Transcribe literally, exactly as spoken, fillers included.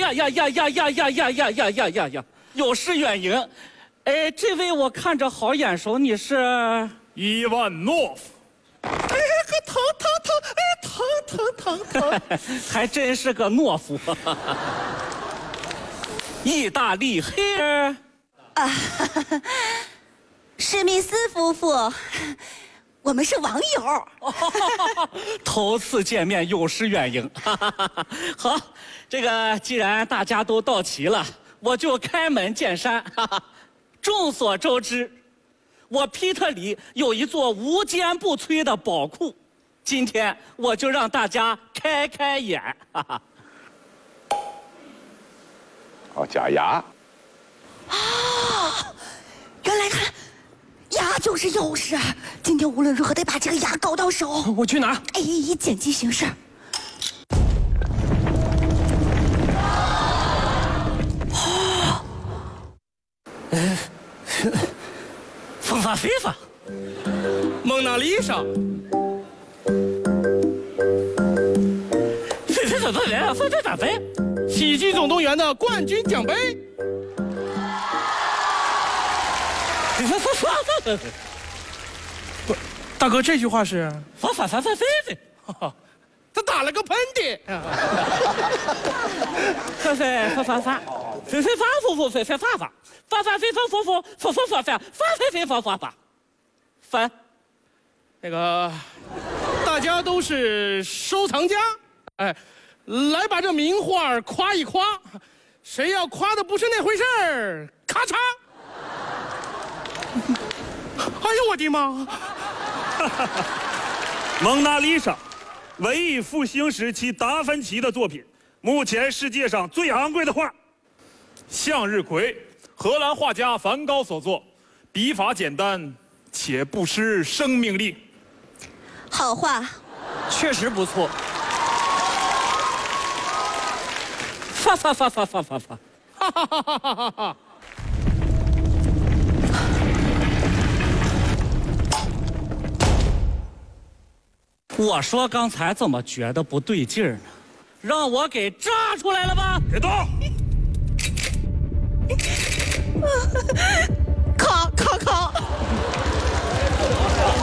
呀呀呀呀呀呀呀呀呀呀呀呀！有失远迎。哎，这位我看着好眼熟，你是？ 伊万诺夫。 哎，个疼疼疼！哎，疼疼疼疼！ 还真是个懦夫。意大利黑人。 啊，史密斯夫妇，我们是网友。 头次见面，有失远迎。好，这个既然大家都到齐了，我就开门见山。众所周知，我皮特里有一座无坚不摧的宝库，今天我就让大家开开眼。 哦，假牙。 啊，原来看，牙就是钥匙。今天无论如何得把这个牙搞到手。 我去拿。 哎，以紧急行事。 哦，嗯，风发飞发， 蒙娜丽莎。 飞飞飞飞飞飞飞飞飞。 喜剧总动员的冠军奖杯。不，大哥，这句话是发发发发飞飞。 他打了个喷嚏。 飞飞发发发，飞飞发夫夫飞飞发发，发发飞发夫夫发发发发发飞飞发发发，翻。 那个，大家都是收藏家，哎，来把这名画夸一夸，谁要夸的不是那回事儿，咔嚓！哎呦我的妈！ 蒙娜丽莎，文艺复兴时期达芬奇的作品，目前世界上最昂贵的画。向日葵，荷兰画家梵高所作，笔法简单且不失生命力。 好画， 确实不错。 发发发发发发发， 哈哈哈哈哈哈！ 我说刚才怎么觉得不对劲儿呢？让我给炸出来了吧！ 别动！